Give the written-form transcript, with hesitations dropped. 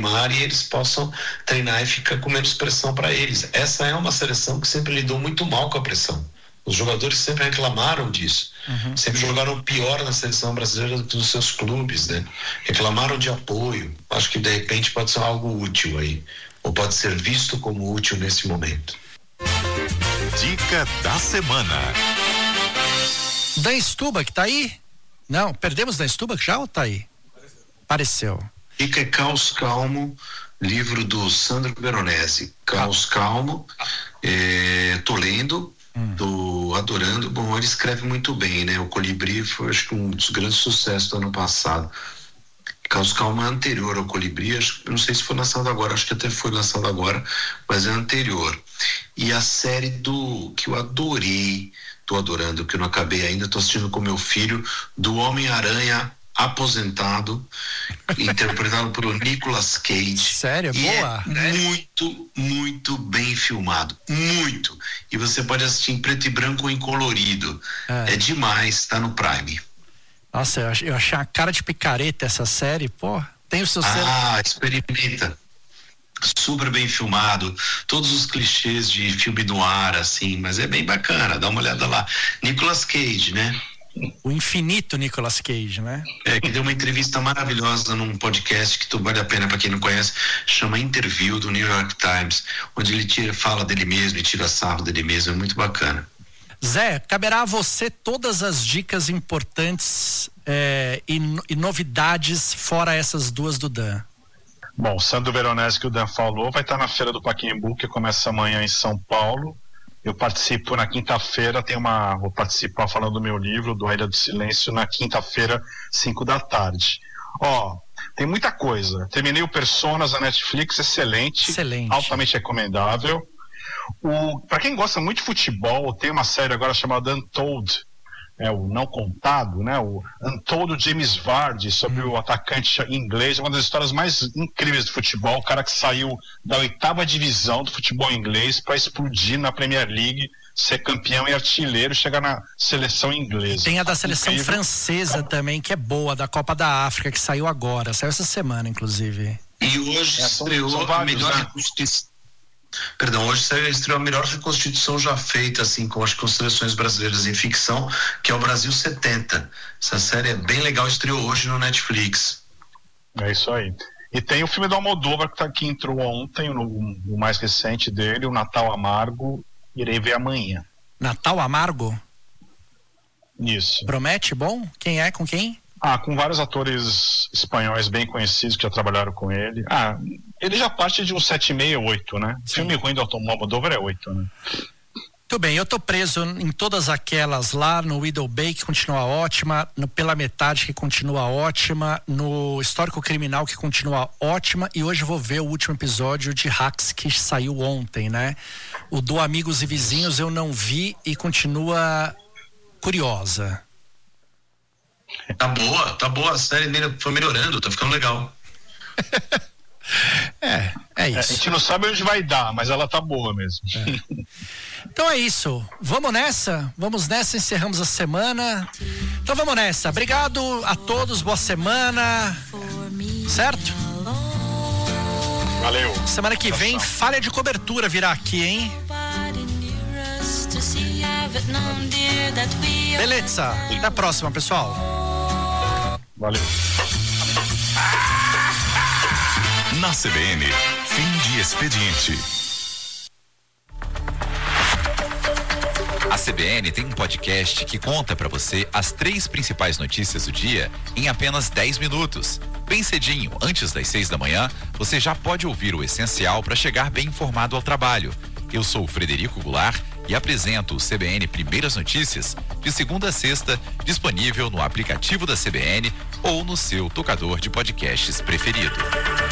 Neymar e eles possam treinar e ficar com menos pressão para eles. Essa é uma seleção que sempre lidou muito mal com a pressão. Os jogadores sempre reclamaram disso. Sempre jogaram pior na seleção brasileira do que nos seus clubes, né? Reclamaram de apoio. Acho que de repente pode ser algo útil aí, ou pode ser visto como útil nesse momento. Dica da semana. Dan Stubach, tá aí? Não, perdemos Dan Stubach já ou tá aí? Apareceu. Dica é Caos Calmo, livro do Sandro Veronese. Caos Calmo, tô lendo, tô adorando. Bom, ele escreve muito bem, né? O Colibri foi, acho que, um dos grandes sucessos do ano passado. Caos Calmo é anterior ao Colibri, não sei se foi lançado agora, acho que até foi lançado agora, mas é anterior. E a série que eu adorei, tô adorando, que eu não acabei ainda, tô assistindo com meu filho, do Homem-Aranha aposentado, interpretado por Nicolas Cage. Sério? Boa? É muito, muito bem filmado. Muito. E você pode assistir em preto e branco ou em colorido. É demais, tá no Prime. Nossa, eu achei a cara de picareta essa série, pô. Tem o seu experimenta. Super bem filmado, todos os clichês de filme no ar, assim, mas é bem bacana, dá uma olhada lá. Nicolas Cage, né? O infinito Nicolas Cage, né? Que deu uma entrevista maravilhosa num podcast que vale a pena para quem não conhece, chama Interview, do New York Times, onde ele fala dele mesmo e tira sarro dele mesmo, é muito bacana. Zé, caberá a você todas as dicas importantes e novidades fora essas duas do Dan. Bom, o Sandro Veronese, que o Dan falou, vai estar na Feira do Pacaembu, que começa amanhã em São Paulo. Eu participo na quinta-feira, vou participar falando do meu livro, do A Ilha do Silêncio, na quinta-feira, 5h. Tem muita coisa. Terminei o Personas na Netflix, excelente. Altamente recomendável. Para quem gosta muito de futebol, tem uma série agora chamada Untold, o Não Contado, né? O Untold James Vardy, sobre o atacante inglês, uma das histórias mais incríveis do futebol, o cara que saiu da 8ª divisão do futebol inglês para explodir na Premier League, ser campeão e artilheiro, chegar na seleção inglesa. Tem a da seleção francesa também, que é boa, da Copa da África, que saiu agora, saiu essa semana, inclusive. E hoje estreou a melhor reconstituição. Hoje estreou a melhor reconstituição já feita, assim, com as seleções brasileiras em ficção, que é o Brasil 70. Essa série é bem legal, estreou hoje no Netflix. É isso aí. E tem o filme do Almodóvar que entrou ontem, o mais recente dele, o Natal Amargo, irei ver amanhã. Natal Amargo? Isso. Promete? Bom? Quem é? Com quem? Com vários atores espanhóis bem conhecidos que já trabalharam com ele. Ele já parte de um 7,5, 8, né? Sim. Filme ruim do Almodóvar é 8, né? Tudo bem, eu tô preso em todas aquelas lá, no Widow Bay, que continua ótima, no Pela Metade, que continua ótima, no Histórico Criminal, que continua ótima, e hoje eu vou ver o último episódio de Hacks, que saiu ontem, né? O do Amigos e Vizinhos eu não vi e continua curiosa. Tá boa, a série dele foi melhorando, tá ficando legal. É isso. A gente não sabe onde vai dar, mas ela tá boa mesmo. Então é isso, vamos nessa, encerramos a semana. Então vamos nessa, obrigado a todos, boa semana, certo? Valeu. Semana que vem, falha de cobertura virá aqui, hein? Beleza, até a próxima, pessoal. Valeu. Na CBN, fim de expediente. A CBN tem um podcast que conta pra você as 3 principais notícias do dia em apenas 10 minutos. Bem cedinho, antes das 6 da manhã, você já pode ouvir o essencial para chegar bem informado ao trabalho. Eu sou o Frederico Goulart e apresento o CBN Primeiras Notícias de segunda a sexta, disponível no aplicativo da CBN ou no seu tocador de podcasts preferido.